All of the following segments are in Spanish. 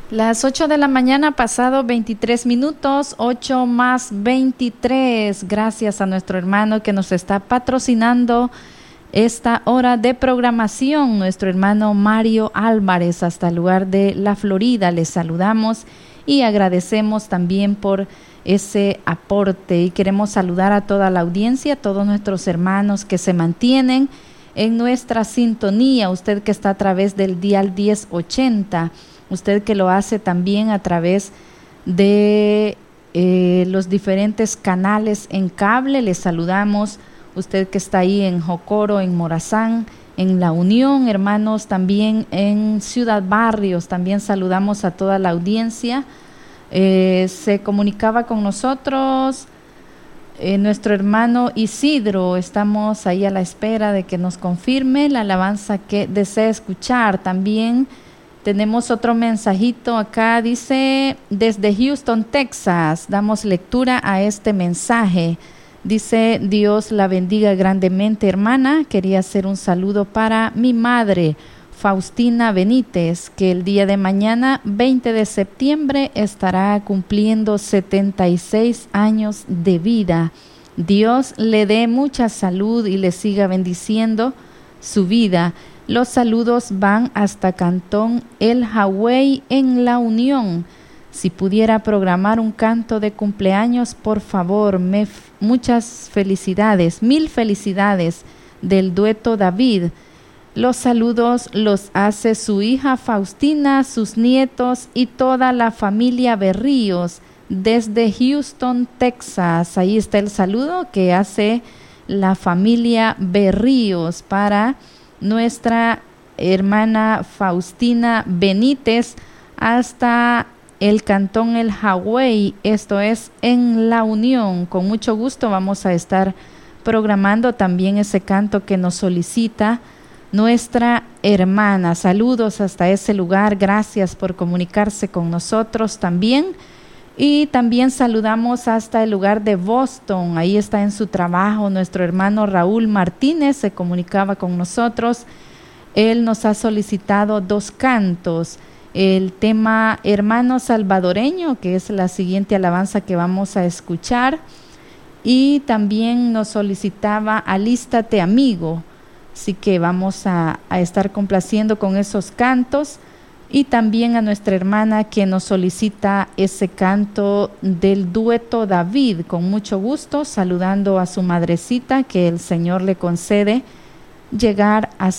Las 8 de la mañana, pasado 23 minutos, 8 más 23. Gracias a nuestro hermano que nos está patrocinando esta hora de programación, nuestro hermano Mario Álvarez, hasta el lugar de la Florida. Les saludamos y agradecemos también por ese aporte. Y queremos saludar a toda la audiencia, a todos nuestros hermanos que se mantienen en nuestra sintonía. Usted que está a través del dial 1080. Usted que lo hace también a través de los diferentes canales en cable, les saludamos. Usted que está ahí en Jocoro, en Morazán, en La Unión, hermanos también en Ciudad Barrios, también saludamos a toda la audiencia. Se comunicaba con nosotros nuestro hermano Isidro. Estamos ahí a la espera de que nos confirme la alabanza que desea escuchar. También tenemos otro mensajito acá, dice, desde Houston, Texas, damos lectura a este mensaje. Dice, Dios la bendiga grandemente, hermana. Quería hacer un saludo para mi madre, Faustina Benítez, que el día de mañana, 20 de septiembre, estará cumpliendo 76 años de vida. Dios le dé mucha salud y le siga bendiciendo su vida. Los saludos van hasta Cantón El Hawái en La Unión. Si pudiera programar un canto de cumpleaños, por favor, muchas felicidades, 1000 felicidades del dueto David. Los saludos los hace su hija Faustina, sus nietos y toda la familia Berríos desde Houston, Texas. Ahí está el saludo que hace la familia Berríos para nuestra hermana Faustina Benítez hasta el Cantón El Hawái, esto es en La Unión. Con mucho gusto vamos a estar programando también ese canto que nos solicita nuestra hermana. Saludos hasta ese lugar, gracias por comunicarse con nosotros también. Y también saludamos hasta el lugar de Boston, ahí está en su trabajo nuestro hermano Raúl Martínez, se comunicaba con nosotros. Él nos ha solicitado 2 cantos, el tema Hermano Salvadoreño, que es la siguiente alabanza que vamos a escuchar, y también nos solicitaba Alístate Amigo, así que vamos a estar complaciendo con esos cantos. Y también a nuestra hermana que nos solicita ese canto del dueto David, con mucho gusto, saludando a su madrecita, que el Señor le concede llegar a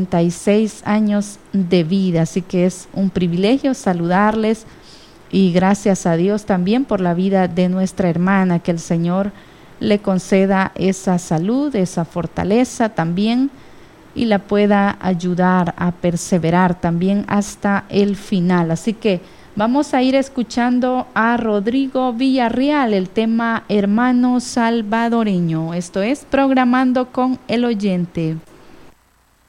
76 años de vida. Así que es un privilegio saludarles y gracias a Dios también por la vida de nuestra hermana, que el Señor le conceda esa salud, esa fortaleza también, y la pueda ayudar a perseverar también hasta el final. Así que vamos a ir escuchando a Rodrigo Villarreal, el tema Hermano Salvadoreño. Esto es Programando con el Oyente.